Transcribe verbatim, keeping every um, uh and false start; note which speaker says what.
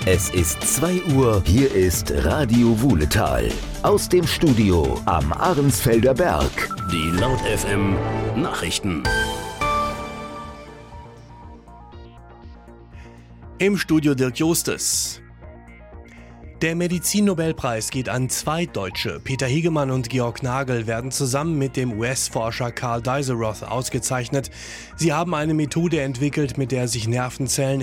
Speaker 1: Es ist zwei Uhr, hier ist Radio Wuhletal. Aus dem Studio am Ahrensfelder Berg.
Speaker 2: Die Laut F M Nachrichten.
Speaker 3: Im Studio Dirk Justes. Der Medizinnobelpreis geht an zwei Deutsche. Peter Hegemann und Georg Nagel werden zusammen mit dem U S-Forscher Carl Deisseroth ausgezeichnet. Sie haben eine Methode entwickelt, mit der sich Nervenzellen